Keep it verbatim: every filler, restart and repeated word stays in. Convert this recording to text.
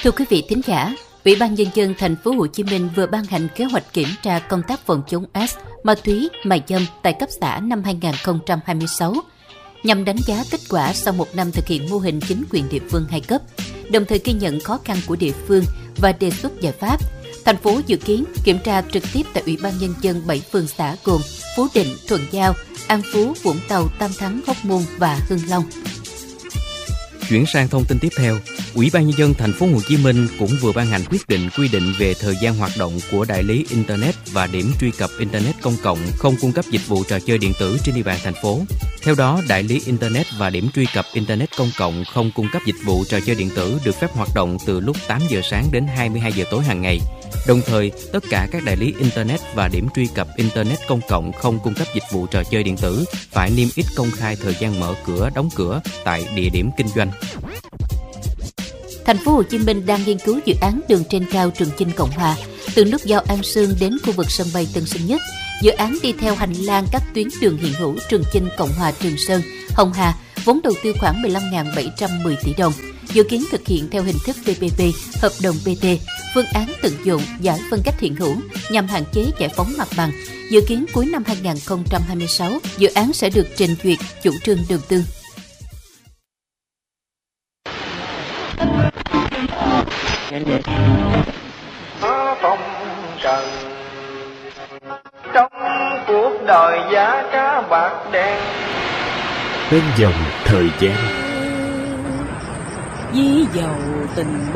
Thưa quý vị thính giả, Ủy ban Nhân dân thành phố Hồ Chí Minh vừa ban hành kế hoạch kiểm tra công tác phòng chống AIDS, ma túy, mại dâm tại cấp xã năm hai không hai sáu, nhằm đánh giá kết quả sau một năm thực hiện mô hình chính quyền địa phương hai cấp, đồng thời ghi nhận khó khăn của địa phương và đề xuất giải pháp. Thành phố dự kiến kiểm tra trực tiếp tại Ủy ban Nhân dân bảy phường xã gồm Phú Định, Thuận Giao, An Phú, Vũng Tàu, Tam Thắng, Hóc Môn và Hưng Long. Chuyển sang thông tin tiếp theo, Ủy ban Nhân dân thành phố Hồ Chí Minh cũng vừa ban hành quyết định quy định về thời gian hoạt động của đại lý Internet và điểm truy cập Internet công cộng không cung cấp dịch vụ trò chơi điện tử trên địa bàn thành phố. Theo đó, đại lý Internet và điểm truy cập Internet công cộng không cung cấp dịch vụ trò chơi điện tử được phép hoạt động từ lúc tám giờ sáng đến hai mươi hai giờ tối hàng ngày. Đồng thời, tất cả các đại lý Internet và điểm truy cập Internet công cộng không cung cấp dịch vụ trò chơi điện tử phải niêm yết công khai thời gian mở cửa, đóng cửa tại địa điểm kinh doanh. Thành phố Hồ Chí Minh đang nghiên cứu dự án đường trên cao Trường Chinh Cộng Hòa từ nút giao An Sương đến khu vực sân bay Tân Sơn Nhất. Dự án đi theo hành lang các tuyến đường hiện hữu Trường Chinh, Cộng Hòa, Trường Sơn, Hồng Hà, vốn đầu tư khoảng mười lăm nghìn bảy trăm mười tỷ đồng. Dự kiến thực hiện theo hình thức pê pê pê, hợp đồng bê tê, phương án tận dụng giải phân cách hiện hữu nhằm hạn chế giải phóng mặt bằng. Dự kiến cuối năm hai không hai sáu, dự án sẽ được trình duyệt chủ trương đầu tư. Phong trần trong cuộc đời giá cá bạc đen, bên dòng thời gian ví dầu tình